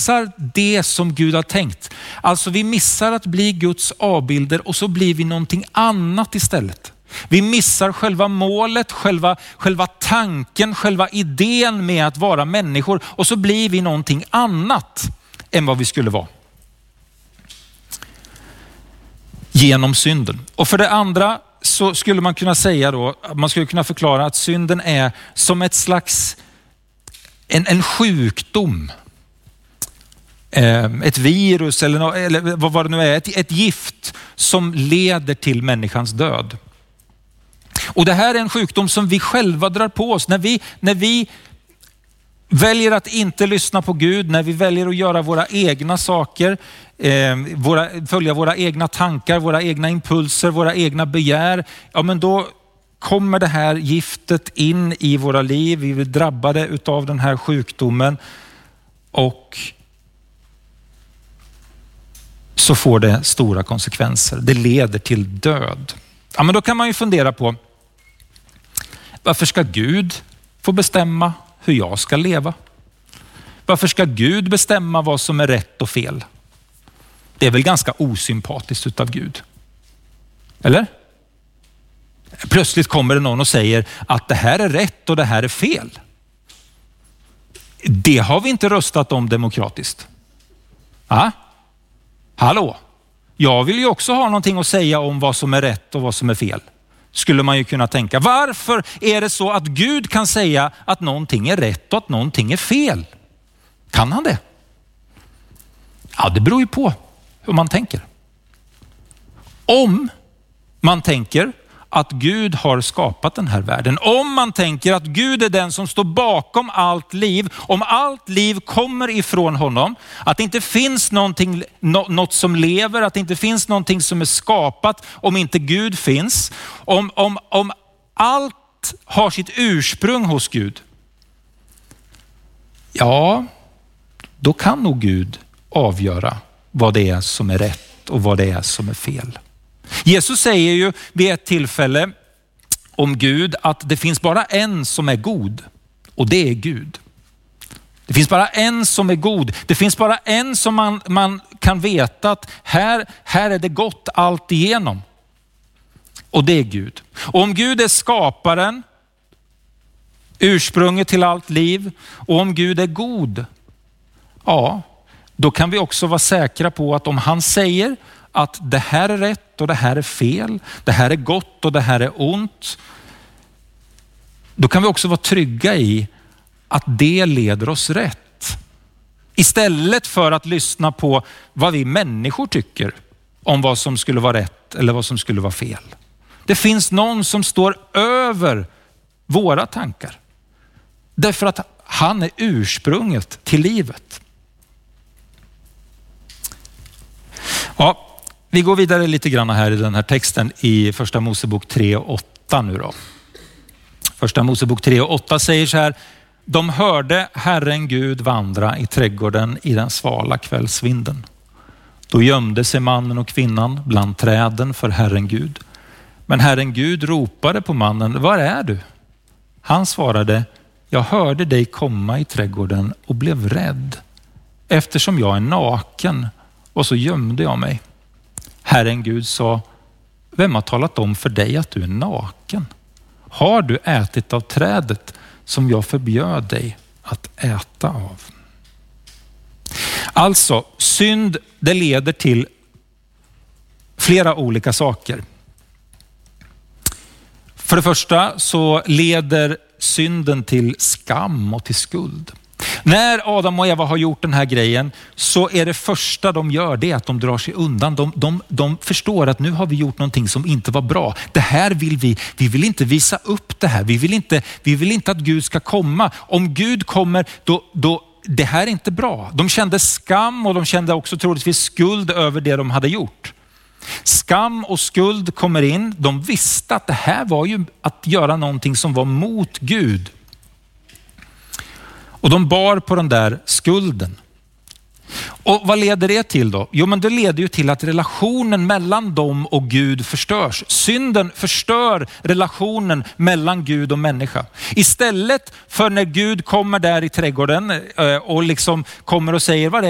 missar det som Gud har tänkt. Alltså vi missar att bli Guds avbilder och så blir vi någonting annat istället. Vi missar själva målet, själva tanken, själva idén med att vara människor och så blir vi någonting annat än vad vi skulle vara. Genom synden. Och för det andra så skulle man kunna säga då, man skulle kunna förklara att synden är som ett slags en sjukdom. Ett virus eller vad det nu är, ett gift som leder till människans död. Och det här är en sjukdom som vi själva drar på oss. När vi väljer att inte lyssna på Gud, när vi väljer att göra våra egna saker, följa våra egna tankar, våra egna impulser, våra egna begär, ja men då kommer det här giftet in i våra liv. Vi blir drabbade utav den här sjukdomen och så får det stora konsekvenser. Det leder till död. Ja, men då kan man ju fundera på, varför ska Gud få bestämma hur jag ska leva? Varför ska Gud bestämma vad som är rätt och fel? Det är väl ganska osympatiskt utav Gud. Eller? Plötsligt kommer det någon och säger att det här är rätt och det här är fel. Det har vi inte röstat om demokratiskt. Hallå? Jag vill ju också ha någonting att säga om vad som är rätt och vad som är fel. Skulle man ju kunna tänka. Varför är det så att Gud kan säga att någonting är rätt och att någonting är fel? Kan han det? Ja, det beror ju på hur man tänker. Om man tänker att Gud har skapat den här världen. Om man tänker att Gud är den som står bakom allt liv. Om allt liv kommer ifrån honom. Att det inte finns något som lever. Att det inte finns någonting som är skapat om inte Gud finns. Om allt har sitt ursprung hos Gud. Ja, då kan nog Gud avgöra vad det är som är rätt och vad det är som är fel. Jesus säger ju vid ett tillfälle om Gud att det finns bara en som är god och det är Gud. Det finns bara en som är god. Det finns bara en som man kan veta att här är det gott allt igenom. Och det är Gud. Och om Gud är skaparen, ursprunget till allt liv, och om Gud är god, ja, då kan vi också vara säkra på att om han säger att det här är rätt och det här är fel, det här är gott och det här är ont, då kan vi också vara trygga i att det leder oss rätt. Istället för att lyssna på vad vi människor tycker om vad som skulle vara rätt eller vad som skulle vara fel. Det finns någon som står över våra tankar. Därför att han är ursprunget till livet. Ja, vi går vidare lite grann här i den här texten i första Mosebok 3:8 nu då. Första Mosebok 3:8 säger så här: de hörde Herren Gud vandra i trädgården i den svala kvällsvinden. Då gömde sig mannen och kvinnan bland träden för Herren Gud. Men Herren Gud ropade på mannen: var är du? Han svarade: jag hörde dig komma i trädgården och blev rädd, eftersom jag är naken, och så gömde jag mig. Herren Gud sa: vem har talat om för dig att du är naken? Har du ätit av trädet som jag förbjöd dig att äta av? Alltså, synd, det leder till flera olika saker. För det första så leder synden till skam och till skuld. När Adam och Eva har gjort den här grejen så är det första de gör det att de drar sig undan. De förstår att nu har vi gjort någonting som inte var bra. Det här vill vi vill inte visa upp det här. Vi vill inte att Gud ska komma. Om Gud kommer då det här är inte bra. De kände skam och de kände också troligtvis skuld över det de hade gjort. Skam och skuld kommer in. De visste att det här var ju att göra någonting som var mot Gud. Och de bar på den där skulden. Och vad leder det till då? Jo, men det leder ju till att relationen mellan dem och Gud förstörs. Synden förstör relationen mellan Gud och människa. Istället för när Gud kommer där i trädgården och liksom kommer och säger: vad